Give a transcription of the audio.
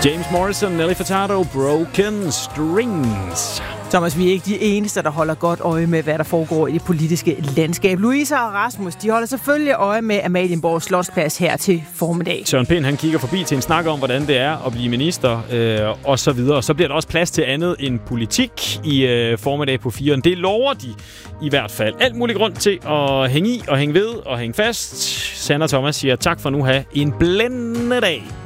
James Morrison, Nelly Furtado, Broken Strings. Thomas, vi er ikke de eneste, der holder godt øje med, hvad der foregår i det politiske landskab. Louisa og Rasmus, de holder selvfølgelig øje med Amalienborg Slotsplads her til formiddag. Søren Pind, han kigger forbi til en snak om, hvordan det er at blive minister, og så videre. Så bliver der også plads til andet end politik i formiddag på 4'eren. Det lover de i hvert fald. Alt muligt grund til at hænge i og hænge ved og hænge fast. Sander Thomas siger tak for nu. Ha' en blændende dag.